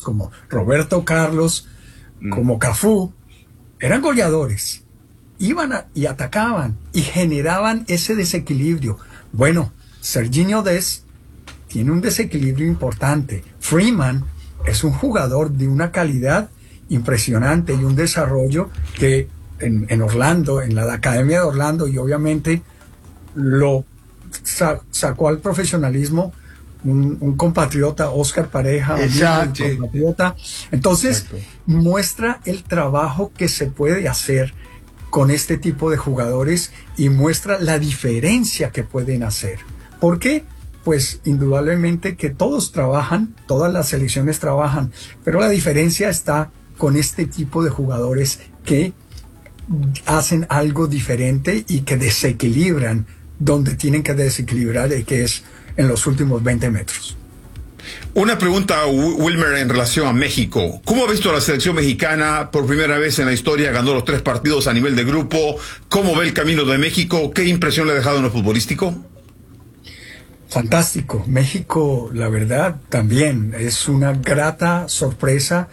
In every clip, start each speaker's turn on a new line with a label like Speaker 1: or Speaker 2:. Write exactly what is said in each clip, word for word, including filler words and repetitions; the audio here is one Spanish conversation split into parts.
Speaker 1: como Roberto Carlos, mm. como Cafú, eran goleadores. Iban a, y atacaban y generaban ese desequilibrio. Bueno, Sergiño Dest tiene un desequilibrio importante. Freeman es un jugador de una calidad impresionante y un desarrollo que en, en Orlando, en la Academia de Orlando, y obviamente lo sa sacó al profesionalismo un, un compatriota, Oscar Pareja,
Speaker 2: Exacto.
Speaker 1: un compatriota. Entonces, Exacto. muestra el trabajo que se puede hacer con este tipo de jugadores y muestra la diferencia que pueden hacer. ¿Por qué? Pues indudablemente que todos trabajan, todas las selecciones trabajan, pero la diferencia está con este tipo de jugadores que hacen algo diferente y que desequilibran donde tienen que desequilibrar, que es en los últimos veinte metros.
Speaker 2: Una pregunta, Wilmer, en relación a México. ¿Cómo ha visto a la selección mexicana? Por primera vez en la historia ganó los tres partidos a nivel de grupo. ¿Cómo ve el camino de México? ¿Qué impresión le ha dejado en lo futbolístico?
Speaker 1: Fantástico. México, la verdad, también es una grata sorpresa,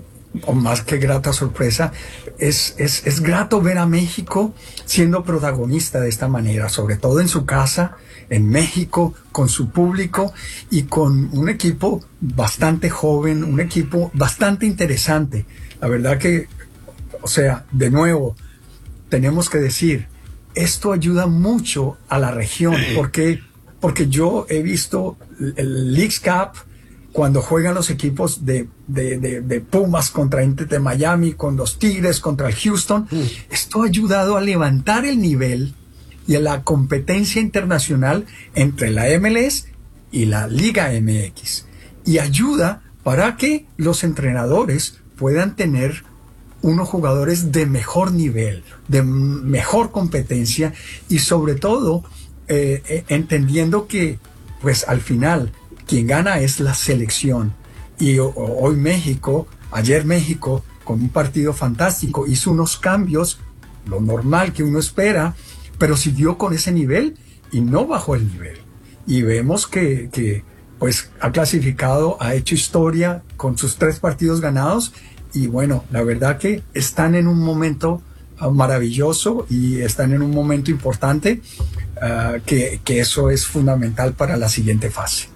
Speaker 1: o más que grata sorpresa, es, es, es grato ver a México siendo protagonista de esta manera, sobre todo en su casa, en México, con su público y con un equipo bastante joven, un equipo bastante interesante. La verdad que, o sea, de nuevo, tenemos que decir, esto ayuda mucho a la región, porque, porque yo he visto el Leagues Cup cuando juegan los equipos de, de, de, de Pumas contra Inter de Miami, con los Tigres contra el Houston. Mm. Esto ha ayudado a levantar el nivel y a la competencia internacional entre la M L S y la Liga M X. Y ayuda para que los entrenadores puedan tener unos jugadores de mejor nivel, de mejor competencia y sobre todo eh, entendiendo que pues al final quien gana es la selección. Y o, hoy México, ayer México, con un partido fantástico, hizo unos cambios, lo normal que uno espera, pero siguió con ese nivel y no bajó el nivel. Y vemos que, que pues ha clasificado, ha hecho historia con sus tres partidos ganados. Y bueno, la verdad que están en un momento uh, maravilloso y están en un momento importante, uh, que, que eso es fundamental para la siguiente fase.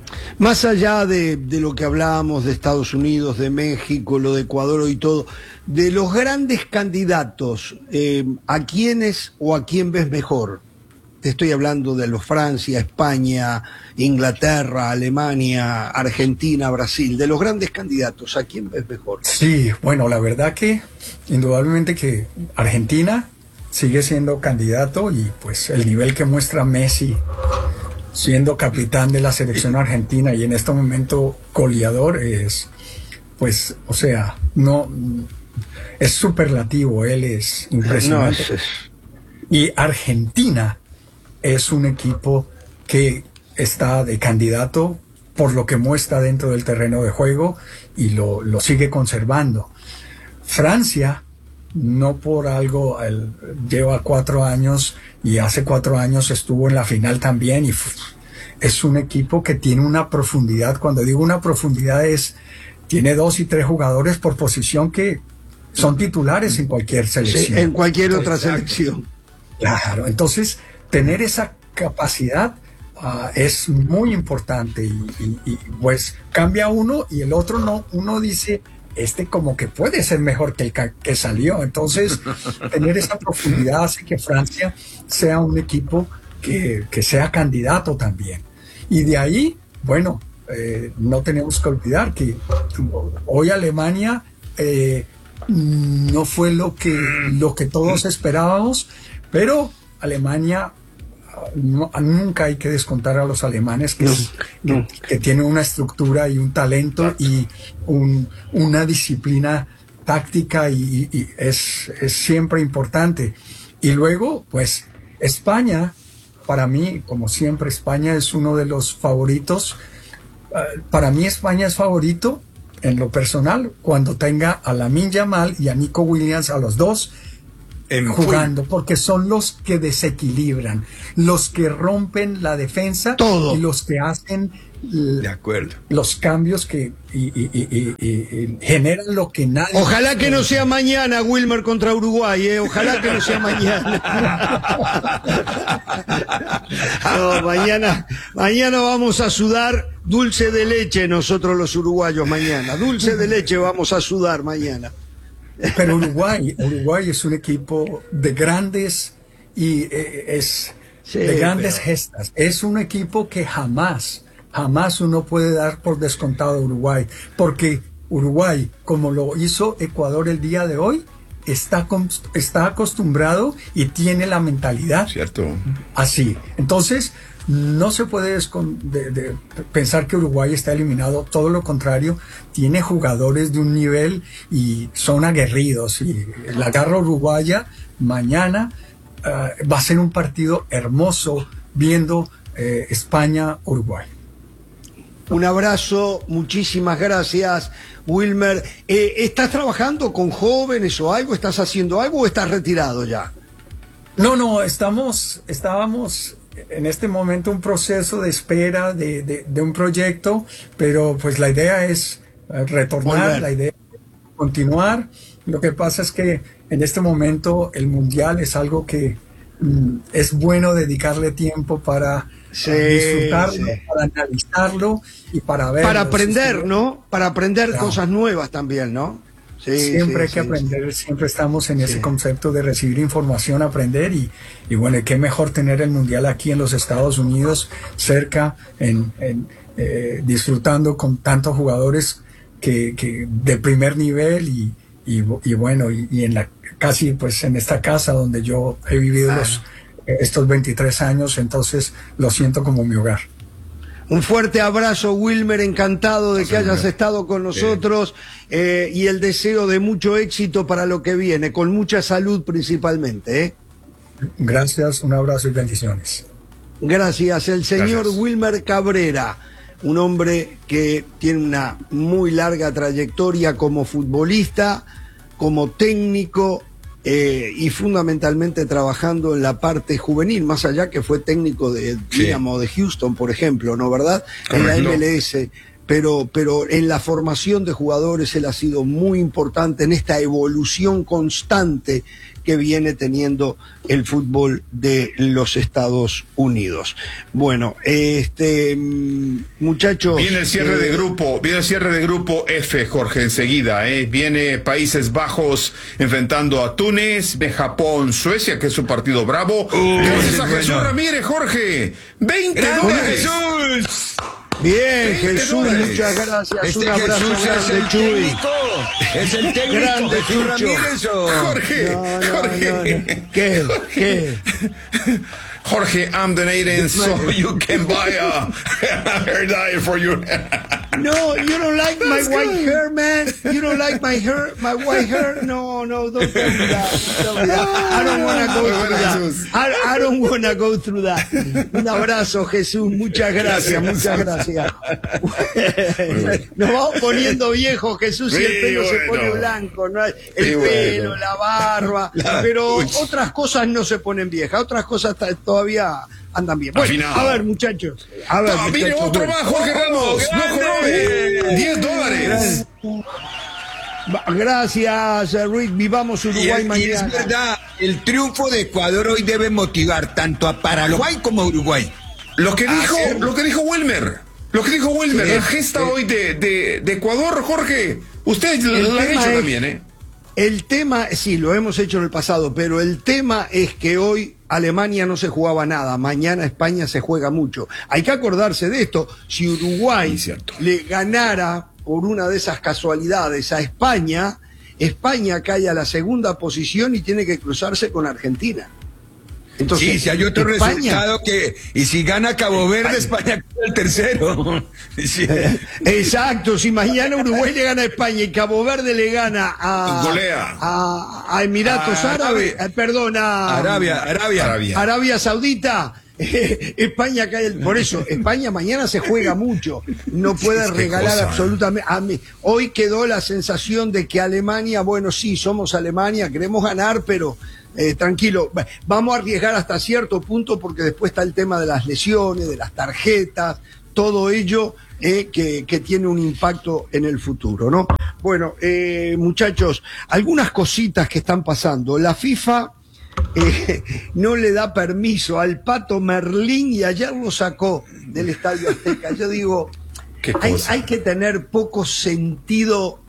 Speaker 3: Más allá de, de lo que hablábamos de Estados Unidos, de México, lo de Ecuador y todo, de los grandes candidatos, eh, ¿a quiénes o a quién ves mejor? Te estoy hablando de los Francia, España, Inglaterra, Alemania, Argentina, Brasil, de los grandes candidatos, ¿a quién ves mejor?
Speaker 1: Sí, bueno, la verdad que indudablemente que Argentina sigue siendo candidato y pues el nivel que muestra Messi siendo capitán de la selección argentina y en este momento goleador es, pues, o sea, no, es superlativo, él es impresionante. No, es... Y Argentina es un equipo que está de candidato por lo que muestra dentro del terreno de juego y lo, lo sigue conservando. Francia, no por algo, él lleva cuatro años y hace cuatro años estuvo en la final también y es un equipo que tiene una profundidad. Cuando digo una profundidad es, tiene dos y tres jugadores por posición que son titulares en cualquier selección.
Speaker 3: Sí, en cualquier otra Exacto. selección.
Speaker 1: Claro, entonces tener esa capacidad uh, es muy importante y, y, y pues cambia uno y el otro no, uno dice, este como que puede ser mejor que el que salió. Entonces, tener esa profundidad hace que Francia sea un equipo que, que sea candidato también. Y de ahí, bueno, eh, no tenemos que olvidar que hoy Alemania eh, no fue lo que, lo que todos esperábamos, pero Alemania, no, nunca hay que descontar a los alemanes que, no, no. que, que tienen una estructura y un talento y un, una disciplina táctica y, y es, es siempre importante. Y luego, pues, España, para mí, como siempre, España es uno de los favoritos. Uh, para mí España es favorito en lo personal cuando tenga a Lamine Yamal y a Nico Williams, a los dos, En jugando, full. Porque son los que desequilibran, los que rompen la defensa
Speaker 3: Todo.
Speaker 1: Y los que hacen
Speaker 4: De acuerdo.
Speaker 1: Los cambios que y, y, y, y, y generan lo que nadie...
Speaker 3: Ojalá que no sea mañana Wilmer contra Uruguay, ¿eh? Ojalá que no sea mañana. No, mañana, mañana vamos a sudar dulce de leche nosotros los uruguayos mañana. Dulce de leche vamos a sudar mañana.
Speaker 1: Pero Uruguay, Uruguay es un equipo de grandes y eh, es
Speaker 3: Sí,
Speaker 1: de grandes
Speaker 3: pero...
Speaker 1: gestas. Es un equipo que jamás, jamás uno puede dar por descontado a Uruguay, porque Uruguay, como lo hizo Ecuador el día de hoy, está, está acostumbrado y tiene la mentalidad
Speaker 2: Cierto.
Speaker 1: así. Entonces, no se puede de, de pensar que Uruguay está eliminado, todo lo contrario, tiene jugadores de un nivel y son aguerridos. Y la garra uruguaya mañana uh, va a ser un partido hermoso viendo eh, España-Uruguay.
Speaker 3: Un abrazo, muchísimas gracias, Wilmer. Eh, ¿Estás trabajando con jóvenes o algo? ¿Estás haciendo algo o estás retirado ya?
Speaker 1: No, no, estamos, estábamos en este momento un proceso de espera de, de, de un proyecto, pero pues la idea es retornar, Volver. la idea es continuar. Lo que pasa es que en este momento el Mundial es algo que mm, es bueno dedicarle tiempo para
Speaker 3: sí,
Speaker 1: disfrutarlo,
Speaker 3: sí.
Speaker 1: para analizarlo y para ver.
Speaker 3: Para aprender, ¿no? Para aprender claro. cosas nuevas también, ¿no? Sí,
Speaker 1: siempre
Speaker 3: sí,
Speaker 1: hay que
Speaker 3: sí,
Speaker 1: aprender,
Speaker 3: sí.
Speaker 1: siempre estamos en
Speaker 3: sí.
Speaker 1: ese concepto de recibir información, aprender y, y bueno, qué mejor tener el Mundial aquí en los Estados Unidos, cerca, en, en, eh, disfrutando con tantos jugadores que, que de primer nivel y, y, y bueno, y, y en la casi pues en esta casa donde yo he vivido ah. los, estos veintitrés años, entonces lo siento como mi hogar.
Speaker 3: Un fuerte abrazo, Wilmer, encantado de que hayas estado con nosotros eh, y el deseo de mucho éxito para lo que viene, con mucha salud principalmente. ¿eh?
Speaker 1: Gracias, un abrazo y bendiciones.
Speaker 3: Gracias, el señor
Speaker 2: Gracias.
Speaker 3: Wilmer Cabrera, un hombre que tiene una muy larga trayectoria como futbolista, como técnico, Eh, y fundamentalmente trabajando en la parte juvenil, más allá que fue técnico de Dynamo sí. de Houston, por ejemplo, ¿no? ¿Verdad? Correcto. En la M L S, pero, pero en la formación de jugadores él ha sido muy importante en esta evolución constante que viene teniendo el fútbol de los Estados Unidos. Bueno, este muchachos...
Speaker 2: Viene el cierre
Speaker 3: eh,
Speaker 2: de grupo, viene el cierre de grupo F, Jorge, enseguida, ¿eh? Viene Países Bajos enfrentando a Túnez, de Japón, Suecia, que es un partido bravo. Uh, Gracias a Jesús bueno. Ramírez, Jorge. veinte dólares.
Speaker 3: Jesús! Bien, Jesús, dólares. Muchas gracias.
Speaker 4: Este
Speaker 3: un abrazo
Speaker 4: Jesús
Speaker 3: grande,
Speaker 4: es el
Speaker 3: Chuy.
Speaker 4: técnico. Es el técnico.
Speaker 3: Grande,
Speaker 4: Jesús Ramírez. ¿O?
Speaker 2: Jorge,
Speaker 3: no, no,
Speaker 2: Jorge.
Speaker 3: No, no. ¿Qué? ¿Qué?
Speaker 2: Jorge, I'm donating so you can buy a hair dye for your...
Speaker 3: No, you don't like my
Speaker 2: That's
Speaker 3: white
Speaker 2: good.
Speaker 3: hair, man. You don't like my hair, my white hair. No, no, don't tell me that. Don't tell me that. I don't want to go through that. I, I don't want to go through that. Un abrazo, Jesús. Muchas gracias, muchas gracias. Nos vamos poniendo viejos, Jesús, y el pelo se pone blanco, ¿no? El pelo, la barba, pero otras cosas no se ponen viejas, otras cosas todavía andan bien. Bueno, a ver, muchachos. A ver,
Speaker 2: no,
Speaker 3: muchachos,
Speaker 2: mire, otro
Speaker 3: bueno.
Speaker 2: más, Jorge Ramos. No jorobe. diez dólares.
Speaker 3: Gracias, Rick. Vivamos Uruguay
Speaker 4: y es,
Speaker 3: mañana.
Speaker 4: Y es verdad, el triunfo de Ecuador hoy debe motivar tanto a Paraguay como a Uruguay.
Speaker 2: Lo que dijo, lo que dijo Wilmer. Lo que dijo Wilmer, sí, la gesta sí. hoy de, de, de Ecuador, Jorge. Ustedes lo han hecho es, también, ¿eh?
Speaker 3: El tema, sí, lo hemos hecho en el pasado, pero el tema es que hoy Alemania no se jugaba nada, mañana España se juega mucho. Hay que acordarse de esto, si Uruguay le ganara por una de esas casualidades a España, España cae a la segunda posición y tiene que cruzarse con Argentina.
Speaker 4: Entonces, sí, si hay otro España, resultado que... Y si gana Cabo Verde, España queda el tercero. Sí.
Speaker 3: Exacto, si mañana Uruguay le gana a España y Cabo Verde le gana a...
Speaker 2: Golea.
Speaker 3: A, a Emiratos a Árabes, eh, perdón, a...
Speaker 4: Arabia, Arabia.
Speaker 3: Arabia, Arabia Saudita. Eh, España cae el, por eso España mañana se juega mucho, no puede es regalar cosa, absolutamente a mí. Hoy quedó la sensación de que Alemania, bueno, sí, somos Alemania, queremos ganar, pero eh, tranquilo, vamos a arriesgar hasta cierto punto porque después está el tema de las lesiones, de las tarjetas, todo ello eh, que, que tiene un impacto en el futuro, ¿no? Bueno, eh, muchachos, algunas cositas que están pasando. La FIFA eh, no le da permiso al Pato Merlín y ayer lo sacó del Estadio Azteca. Yo digo, hay, hay que tener poco sentido.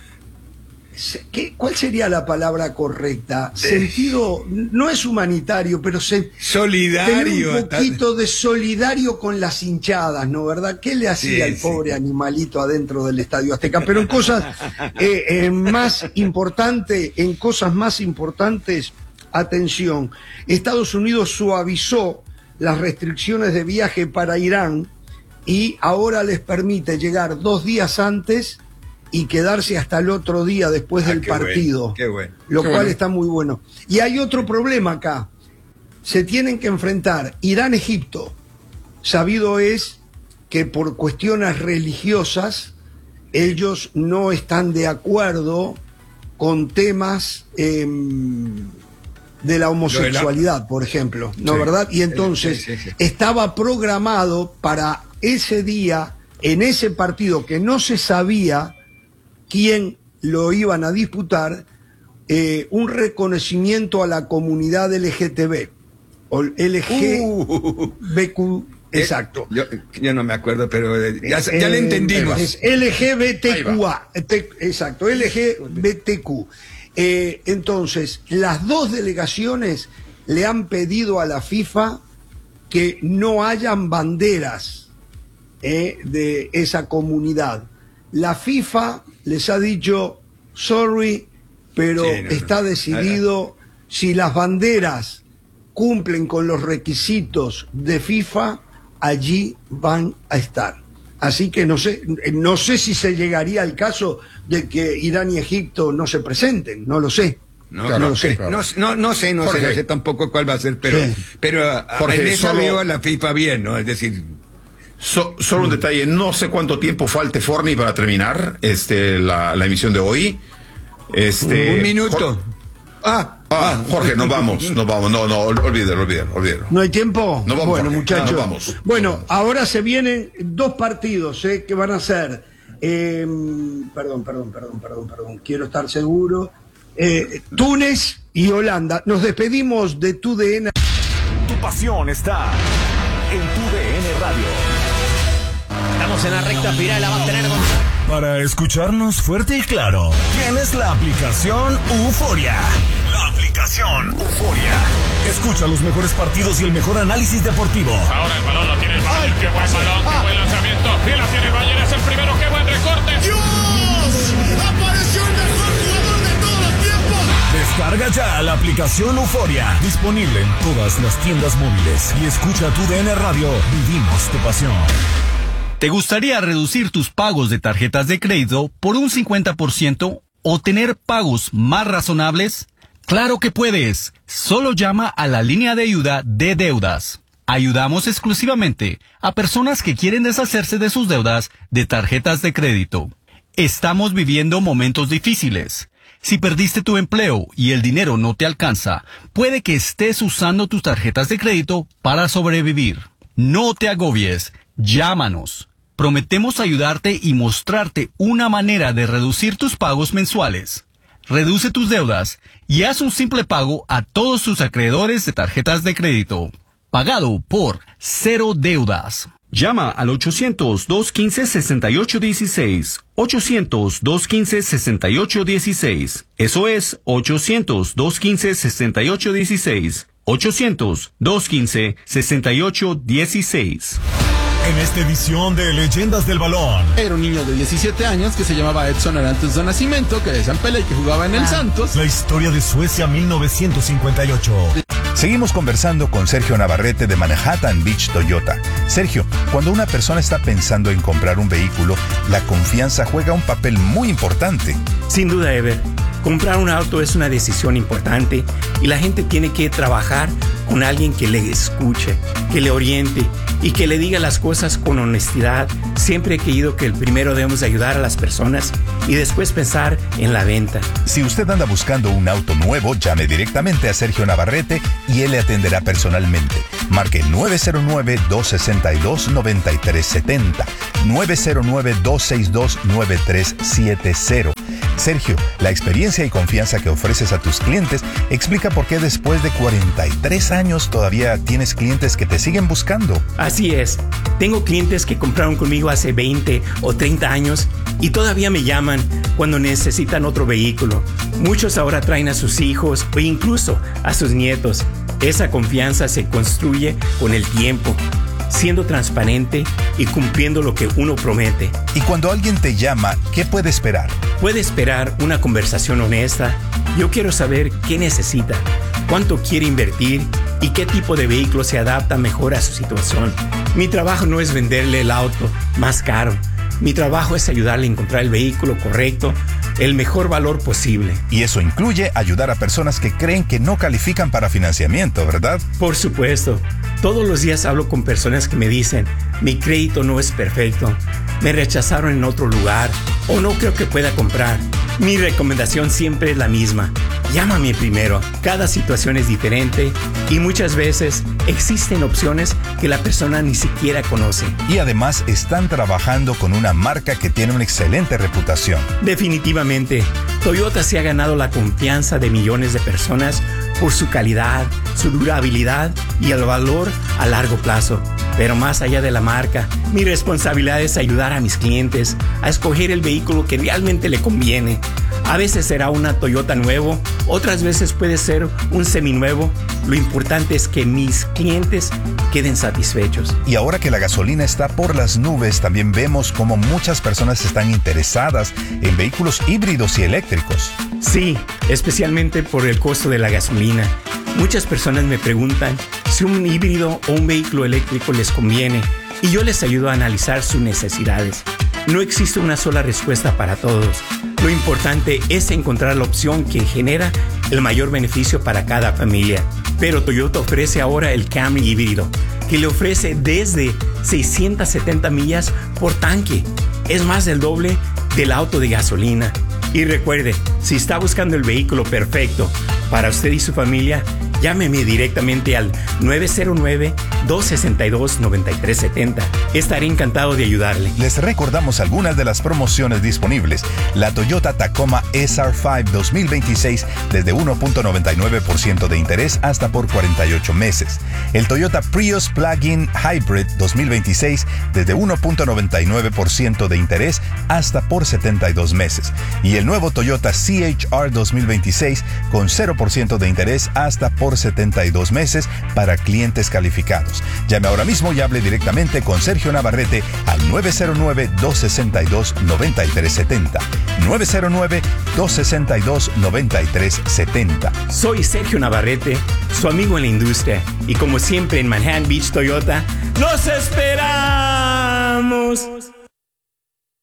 Speaker 3: ¿Qué, ¿Cuál sería la palabra correcta? Sentido, no es humanitario, pero se,
Speaker 4: solidario.
Speaker 3: Tener un poquito de solidario con las hinchadas, ¿no? ¿Verdad? ¿Qué le hacía el sí, pobre sí. animalito adentro del Estadio Azteca? Pero en cosas eh, eh, más importantes, en cosas más importantes, atención, Estados Unidos suavizó las restricciones de viaje para Irán y ahora les permite llegar dos días antes y quedarse hasta el otro día después ah, del
Speaker 4: qué
Speaker 3: partido,
Speaker 4: bueno, qué bueno,
Speaker 3: lo
Speaker 4: qué
Speaker 3: cual
Speaker 4: bueno.
Speaker 3: está muy bueno. Y hay otro problema acá, se tienen que enfrentar Irán-Egipto. Sabido es que por cuestiones religiosas ellos no están de acuerdo con temas eh, de la homosexualidad, la... por ejemplo, ¿no, sí, verdad? Y entonces sí, sí, sí. estaba programado para ese día, en ese partido que no se sabía quién lo iban a disputar, eh, un reconocimiento a la comunidad L G T B o L G B Q, uh, exacto.
Speaker 4: Eh, yo, yo no me acuerdo, pero ya, ya eh, le entendimos.
Speaker 3: Es L G B T Q A, exacto, L G B T Q. Eh, entonces, las dos delegaciones le han pedido a la FIFA que no hayan banderas eh, de esa comunidad. La FIFA les ha dicho, sorry, pero sí, no, está decidido, no. si las banderas cumplen con los requisitos de FIFA, allí van a estar. Así que no sé, no sé si se llegaría al caso de que Irán y Egipto no se presenten, no lo sé.
Speaker 4: No, claro, no lo sé. Claro. No, no, no sé, no sé, no sé tampoco cuál va a ser, pero, sí. pero Jorge, en eso solo... veo a la FIFA bien, ¿no? Es decir...
Speaker 2: So, solo un detalle, no sé cuánto tiempo falte Forni para terminar este la, la emisión de hoy. Este,
Speaker 4: un minuto.
Speaker 2: Jorge, ah, ah, Jorge, nos vamos, nos vamos, no, no, olvídalo, olvídalo, olvídalo.
Speaker 3: ¿No hay tiempo?
Speaker 2: No vamos,
Speaker 3: bueno,
Speaker 2: Jorge,
Speaker 3: muchachos.
Speaker 2: no, vamos.
Speaker 3: Bueno, ahora se vienen dos partidos eh, que van a ser, eh, perdón, perdón, perdón, perdón, perdón, quiero estar seguro, eh, Túnez y Holanda. Nos despedimos de Tu D N.
Speaker 5: Tu pasión está en Tu D N Radio.
Speaker 6: Estamos en la recta final, la va a tener Gonzalo.
Speaker 5: Para escucharnos fuerte y claro, tienes la aplicación Euforia. La aplicación Euforia. Escucha los mejores partidos y el mejor análisis deportivo.
Speaker 7: Ahora el balón lo tiene el Bayern. Qué buen balón, qué buen lanzamiento. Y la tiene el Bayern, es el primero, qué buen recorte.
Speaker 8: ¡Dios! ¡Apareció el mejor jugador de todos los tiempos!
Speaker 5: Descarga ya la aplicación Euforia. Disponible en todas las tiendas móviles. Y escucha Tu D N Radio. Vivimos tu pasión.
Speaker 9: ¿Te gustaría reducir tus pagos de tarjetas de crédito por un cincuenta por ciento o tener pagos más razonables? ¡Claro que puedes! Solo llama a la línea de ayuda de deudas. Ayudamos exclusivamente a personas que quieren deshacerse de sus deudas de tarjetas de crédito. Estamos viviendo momentos difíciles. Si perdiste tu empleo y el dinero no te alcanza, puede que estés usando tus tarjetas de crédito para sobrevivir. No te agobies. Llámanos. Prometemos ayudarte y mostrarte una manera de reducir tus pagos mensuales. Reduce tus deudas y haz un simple pago a todos tus acreedores de tarjetas de crédito. Pagado por Cero Deudas. Llama al ochocientos, dos quince, sesenta y ocho dieciséis. ochocientos, dos quince, sesenta y ocho dieciséis. Eso es ochocientos, dos quince, sesenta y ocho dieciséis. ochocientos, dos quince, sesenta y ocho dieciséis.
Speaker 5: En esta edición de Leyendas del Balón.
Speaker 10: Era un niño de diecisiete años que se llamaba Edson Arantes do Nascimento, que decían Pelé y que jugaba en el ah. Santos.
Speaker 5: La historia de Suecia mil novecientos cincuenta y ocho.
Speaker 11: Seguimos conversando con Sergio Navarrete de Manhattan Beach Toyota. Sergio, cuando una persona está pensando en comprar un vehículo, la confianza juega un papel muy importante.
Speaker 12: Sin duda, Ever. Comprar un auto es una decisión importante y la gente tiene que trabajar con alguien que le escuche, que le oriente y que le diga las cosas con honestidad. Siempre he creído que el primero debemos ayudar a las personas y después pensar en la venta.
Speaker 11: Si usted anda buscando un auto nuevo, llame directamente a Sergio Navarrete y él le atenderá personalmente. Marque nueve cero nueve, dos seis dos, nueve tres siete cero, nueve cero nueve, dos seis dos, nueve tres siete cero. Sergio, la experiencia y confianza que ofreces a tus clientes explica por qué después de cuarenta y tres años todavía tienes clientes que te siguen buscando.
Speaker 12: Así es. Tengo clientes que compraron conmigo hace veinte o treinta años y todavía me llaman cuando necesitan otro vehículo. Muchos ahora traen a sus hijos o incluso a sus nietos. Esa confianza se construye con el tiempo, siendo transparente y cumpliendo lo que uno promete.
Speaker 11: Y cuando alguien te llama, ¿qué puede esperar?
Speaker 12: Puede esperar una conversación honesta. Yo quiero saber qué necesita, cuánto quiere invertir y qué tipo de vehículo se adapta mejor a su situación. Mi trabajo no es venderle el auto más caro. Mi trabajo es ayudarle a encontrar el vehículo correcto, el mejor valor posible.
Speaker 11: Y eso incluye ayudar a personas que creen que no califican para financiamiento, ¿verdad?
Speaker 12: Por supuesto. Todos los días hablo con personas que me dicen, mi crédito no es perfecto, me rechazaron en otro lugar o no creo que pueda comprar. Mi recomendación siempre es la misma. Llámame primero. Cada situación es diferente y muchas veces existen opciones que la persona ni siquiera conoce.
Speaker 11: Y además están trabajando con una marca que tiene una excelente reputación.
Speaker 12: Definitivamente, Toyota se ha ganado la confianza de millones de personas por su calidad, su durabilidad y el valor a largo plazo. Pero más allá de la marca, mi responsabilidad es ayudar a mis clientes a escoger el vehículo que realmente le conviene. A veces será una Toyota nuevo, otras veces puede ser un seminuevo. Lo importante es que mis clientes queden satisfechos.
Speaker 11: Y ahora que la gasolina está por las nubes, también vemos cómo muchas personas están interesadas en vehículos híbridos y eléctricos.
Speaker 12: Sí, especialmente por el costo de la gasolina. Muchas personas me preguntan si un híbrido o un vehículo eléctrico les conviene y yo les ayudo a analizar sus necesidades. No existe una sola respuesta para todos. Lo importante es encontrar la opción que genera el mayor beneficio para cada familia. Pero Toyota ofrece ahora el Camry híbrido, que le ofrece desde seiscientas setenta millas por tanque. Es más del doble del auto de gasolina. Y recuerde, si está buscando el vehículo perfecto para usted y su familia, llámeme directamente al nueve cero nueve, dos seis dos, nueve tres siete cero. Estaré encantado de ayudarle.
Speaker 11: Les recordamos algunas de las promociones disponibles. La Toyota Tacoma S R cinco dos mil veintiséis desde uno punto noventa y nueve por ciento de interés hasta por cuarenta y ocho meses. El Toyota Prius Plug-in Hybrid dos mil veintiséis desde uno punto noventa y nueve por ciento de interés hasta por setenta y dos meses. Y el nuevo Toyota C H R dos mil veintiséis con cero por ciento de interés hasta por setenta y dos meses para clientes calificados. Llame ahora mismo y hable directamente con Sergio Navarrete al nueve cero nueve, dos seis dos, nueve tres siete cero. nueve cero nueve, dos seis dos, nueve tres siete cero.
Speaker 12: Soy Sergio Navarrete, su amigo en la industria, y como siempre en Manhattan Beach Toyota, ¡los esperamos!